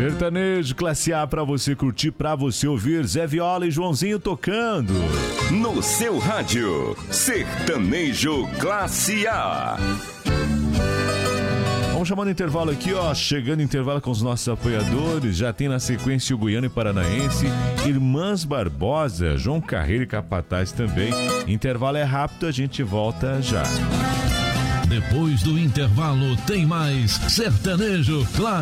Sertanejo classe A pra você curtir, pra você ouvir. Zé Viola e Joãozinho tocando. No seu rádio, Sertanejo classe A. Vamos chamando intervalo aqui, ó. Chegando intervalo com os nossos apoiadores. Já tem na sequência o Goiano e Paranaense, Irmãs Barbosa, João Carreiro e Capataz também. Intervalo é rápido, a gente volta já. Depois do intervalo tem mais Sertanejo classe